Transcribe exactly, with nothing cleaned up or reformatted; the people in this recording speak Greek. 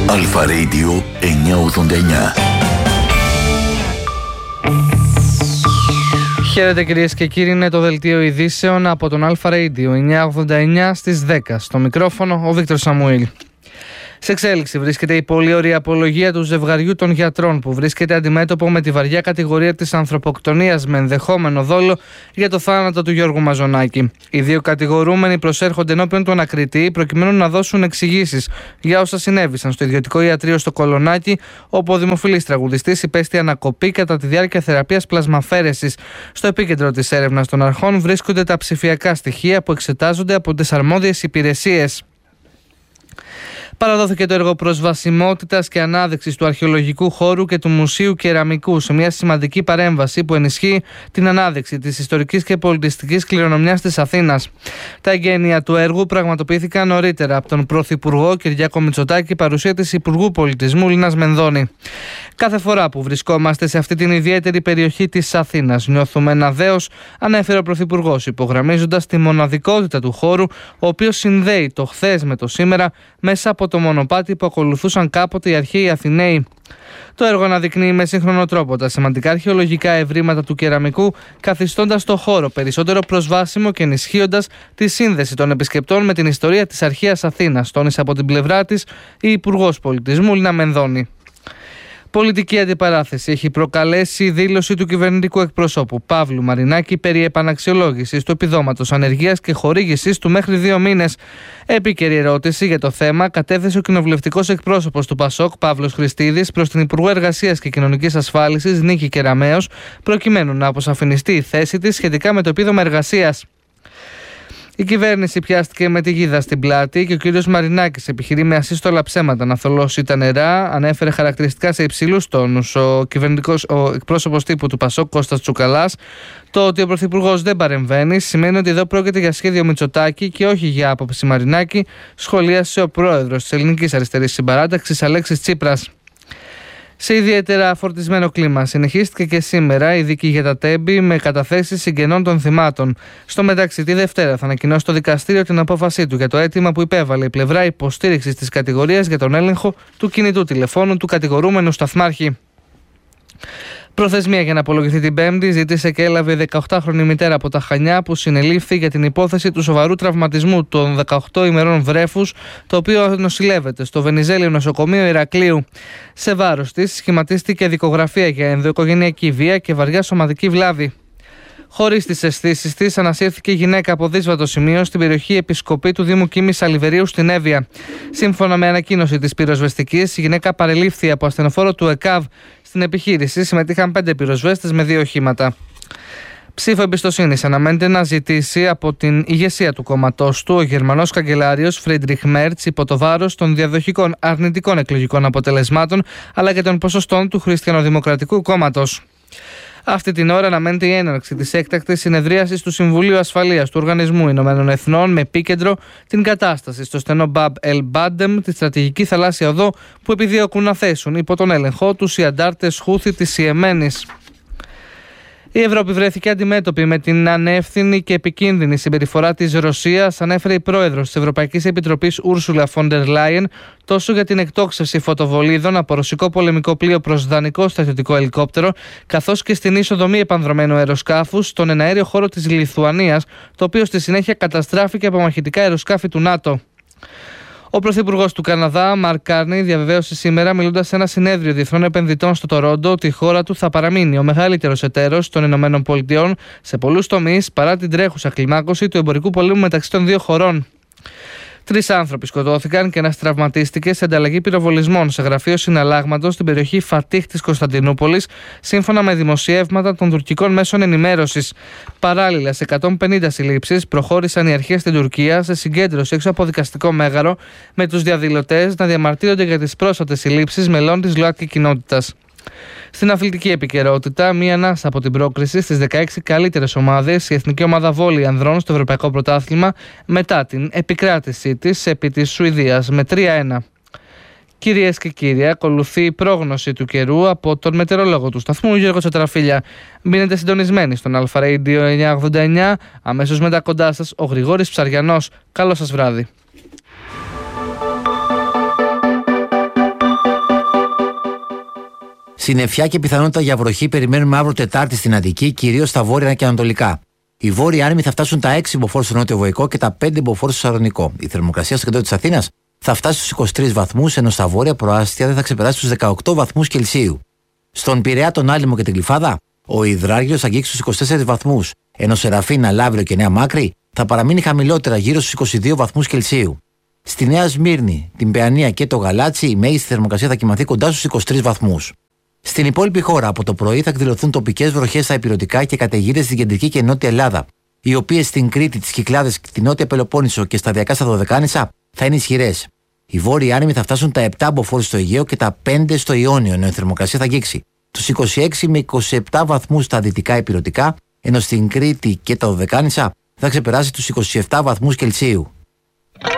Αλφα Radio εννιακόσια ογδόντα εννιά. Χαίρετε κυρίες και κύριοι, είναι το δελτίο ειδήσεων από τον Αλφα Radio εννιακόσια ογδόντα εννιά στις δέκα. Στο μικρόφωνο ο Βίκτορ Σαμουήλ. Σε εξέλιξη βρίσκεται η πολύ ωραία απολογία του ζευγαριού των γιατρών που βρίσκεται αντιμέτωπο με τη βαριά κατηγορία της ανθρωποκτονίας με ενδεχόμενο δόλο για το θάνατο του Γιώργου Μαζονάκη. Οι δύο κατηγορούμενοι προσέρχονται ενώπιον του ανακριτή προκειμένου να δώσουν εξηγήσεις για όσα συνέβησαν στο ιδιωτικό ιατρείο στο Κολονάκι, όπου ο δημοφιλής τραγουδιστής υπέστη ανακοπή κατά τη διάρκεια θεραπείας πλασμαφέρεσης. Στο επίκεντρο της έρευνας των αρχών βρίσκονται τα ψηφιακά στοιχεία που εξετάζονται από τις αρμόδιες υπηρεσίες. Παραδόθηκε το έργο προσβασιμότητας και ανάδειξης του αρχαιολογικού χώρου και του Μουσείου Κεραμικού σε μια σημαντική παρέμβαση που ενισχύει την ανάδειξη της ιστορικής και πολιτιστικής κληρονομιάς της Αθήνας. Τα εγγένεια του έργου πραγματοποιήθηκαν νωρίτερα από τον Πρωθυπουργό Κυριάκο Μητσοτάκη, παρουσία της Υπουργού Πολιτισμού Λίνας Μενδώνη. Κάθε φορά που βρισκόμαστε σε αυτή την ιδιαίτερη περιοχή της Αθήνας, νιώθουμε ένα δέος, ανέφερε ο Πρωθυπουργός, υπογραμμίζοντας τη μοναδικότητα του χώρου, ο οποίος συνδέει το χθες με το σήμερα μέσα από το μονοπάτι που ακολουθούσαν κάποτε οι αρχαίοι Αθηναίοι. Το έργο αναδεικνύει με σύγχρονο τρόπο τα σημαντικά αρχαιολογικά ευρήματα του κεραμικού, καθιστώντας το χώρο περισσότερο προσβάσιμο και ενισχύοντας τη σύνδεση των επισκεπτών με την ιστορία της αρχαίας Αθήνας, τόνισε από την πλευρά της η Υπουργός Πολιτισμού Λίνα Μενδώνη. Πολιτική αντιπαράθεση έχει προκαλέσει η δήλωση του κυβερνητικού εκπροσώπου Παύλου Μαρινάκη περί επαναξιολόγησης του επιδόματος ανεργίας και χορήγησης του μέχρι δύο μήνες. Επίκαιρη ερώτηση για το θέμα κατέθεσε ο κοινοβουλευτικός εκπρόσωπος του ΠΑΣΟΚ Παύλος Χριστίδης προς την Υπουργό Εργασίας και Κοινωνικής Ασφάλισης Νίκη Κεραμέως, προκειμένου να αποσαφινιστεί η θέση της σχετικά με το επίδομα εργασίας. Η κυβέρνηση πιάστηκε με τη γίδα στην πλάτη και ο κύριος Μαρινάκης επιχειρεί με ασύστολα ψέματα να θολώσει τα νερά. Ανέφερε χαρακτηριστικά σε υψηλούς τόνους ο, ο εκπρόσωπος τύπου του ΠΑΣΟΚ Κώστας Τσουκαλάς. Το ότι ο Πρωθυπουργός δεν παρεμβαίνει σημαίνει ότι εδώ πρόκειται για σχέδιο Μητσοτάκη και όχι για άποψη Μαρινάκη, σχολίασε ο πρόεδρος της Ελληνικής Αριστερής Συμπαράταξης Αλέξης Τσίπρας. Σε ιδιαίτερα φορτισμένο κλίμα συνεχίστηκε και σήμερα η δίκη για τα Τέμπη με καταθέσεις συγγενών των θυμάτων. Στο μεταξύ, τη Δευτέρα θα ανακοινώσει το δικαστήριο την απόφασή του για το αίτημα που υπέβαλε η πλευρά υποστήριξης της κατηγορίας για τον έλεγχο του κινητού τηλεφώνου του κατηγορούμενου σταθμάρχη. Προθεσμία για να απολογηθεί την Πέμπτη ζήτησε και έλαβε η δεκαοκτάχρονη μητέρα από τα Χανιά που συνελήφθη για την υπόθεση του σοβαρού τραυματισμού των δεκαοκτώ ημερών βρέφους, το οποίο νοσηλεύεται στο Βενιζέλιο Νοσοκομείο Ηρακλείου. Σε βάρος της σχηματίστηκε δικογραφία για ενδοοικογενειακή βία και βαριά σωματική βλάβη. Χωρίς τις αισθήσεις της, ανασύρθηκε η γυναίκα από δύσβατο σημείο στην περιοχή Επισκοπή του Δήμου Κίμης Σαλιβερίου στην Εύβοια. Σύμφωνα με ανακοίνωση της πυροσβεστικής, η γυναίκα παρελήφθη από ασθενοφόρο του ΕΚΑΒ. Στην επιχείρηση συμμετείχαν πέντε πυροσβέστες με δύο οχήματα. Ψήφο εμπιστοσύνης αναμένεται να ζητήσει από την ηγεσία του κόμματός του ο Γερμανός καγκελάριος Φρίντριχ Μέρτς υπό το βάρος των διαδοχικών αρνητικών εκλογικών αποτελεσμάτων αλλά και των ποσοστών του Χριστιανοδημοκρατικού Κόμματος. Αυτή την ώρα αναμένεται η έναρξη της έκτακτης συνεδρίασης του Συμβουλίου Ασφαλείας του Οργανισμού Ηνωμένων Εθνών με επίκεντρο την κατάσταση στο στενό Μπαμπ Ελ Μπάντεμ, τη στρατηγική θαλάσσια οδό που επιδιώκουν να θέσουν υπό τον έλεγχό τους οι αντάρτες Χούθη της Ιεμένης. Η Ευρώπη βρέθηκε αντιμέτωπη με την ανεύθυνη και επικίνδυνη συμπεριφορά της Ρωσίας, ανέφερε η πρόεδρος της Ευρωπαϊκής Επιτροπής Ούρσουλα Φόντερ Λάιεν, τόσο για την εκτόξευση φωτοβολίδων από ρωσικό πολεμικό πλοίο προς δανεικό στρατιωτικό ελικόπτερο, καθώς και στην είσοδο μη επανδρομένου αεροσκάφους στον εναέριο χώρο της Λιθουανίας, το οποίο στη συνέχεια καταστράφηκε από μαχητικά αεροσκάφη του ΝΑΤΟ. Ο Πρωθυπουργός του Καναδά, Μαρκ Κάρνεϊ, διαβεβαίωσε σήμερα, μιλώντας σε ένα συνέδριο διεθνών επενδυτών στο Τορόντο, ότι η χώρα του θα παραμείνει ο μεγαλύτερος εταίρος των Ηνωμένων Πολιτειών σε πολλούς τομείς παρά την τρέχουσα κλιμάκωση του εμπορικού πολέμου μεταξύ των δύο χωρών. Τρεις άνθρωποι σκοτώθηκαν και ένας τραυματίστηκε σε ανταλλαγή πυροβολισμών σε γραφείο συναλλάγματος στην περιοχή Φατίχ της Κωνσταντινούπολης, σύμφωνα με δημοσιεύματα των τουρκικών μέσων ενημέρωσης. Παράλληλα, σε εκατόν πενήντα συλλήψεις προχώρησαν οι αρχές στην Τουρκία σε συγκέντρωση έξω από δικαστικό μέγαρο, με τους διαδηλωτές να διαμαρτύρονται για τις πρόσφατες συλλήψεις μελών της ΛΟΑΤΚΙ κοινότητας. Στην αθλητική επικαιρότητα, μία ανάσα από την πρόκριση στις δεκαέξι καλύτερες ομάδες, η Εθνική Ομάδα Βόλεϊ Ανδρών στο Ευρωπαϊκό Πρωτάθλημα μετά την επικράτησή της επί της Σουηδίας με τρία ένα. Κυρίες και κύριοι, ακολουθεί η πρόγνωση του καιρού από τον μετεωρολόγο του σταθμού Γιώργο Τσοτραφίλια. Μείνετε συντονισμένοι στον Αλφα Radio εννιακόσια ογδόντα εννιά, αμέσως μετά κοντά σας ο Γρηγόρης Ψαριανός. Καλό σας βράδυ. Συννεφιά και πιθανότητα για βροχή περιμένουμε αύριο Τετάρτη στην Αττική, κυρίως στα βόρεια και ανατολικά. Οι βόρειοι άνεμοι θα φτάσουν τα έξι μποφόρ στο νότιο Βοϊκό και τα πέντε μποφόρ στο Σαλονικό. Η θερμοκρασία στο κέντρο της Αθήνας θα φτάσει στους είκοσι τρεις βαθμούς, ενώ στα βόρεια προάστια δεν θα ξεπεράσει τους δεκαοκτώ βαθμούς Κελσίου. Στον Πειραιά, τον Άλυμο και την Γλυφάδα, ο υδράργυρος θα αγγίξει στους είκοσι τέσσερις βαθμούς, ενώ σε Ραφίνα, Λαύριο και Νέα Μάκρη θα παραμείνει χαμηλότερα γύρω στους είκοσι δύο βαθμούς Κελσίου. Στη Νέα Σμύρνη, την Παιανία και το Γαλάτσι, η μέγιστη θερμοκρασία θα κοιμαθεί κοντά στους είκοσι τρεις βαθμούς. Στην υπόλοιπη χώρα, από το πρωί θα εκδηλωθούν τοπικές βροχές στα ηπειρωτικά και καταιγίδες στην κεντρική και νότια Ελλάδα, οι οποίες στην Κρήτη, τις Κυκλάδες, τη νότια Πελοπόννησο και σταδιακά στα Δωδεκάνησα θα είναι ισχυρές. Οι βόρειοι άνεμοι θα φτάσουν τα επτά μποφόρ στο Αιγαίο και τα πέντε στο Ιόνιο, ενώ η θερμοκρασία θα αγγίξει τους είκοσι έξι με είκοσι επτά βαθμούς στα δυτικά ηπειρωτικά, ενώ στην Κρήτη και τα Δωδεκάνησα θα ξεπεράσει τους είκοσι επτά βαθμούς Κελσίου.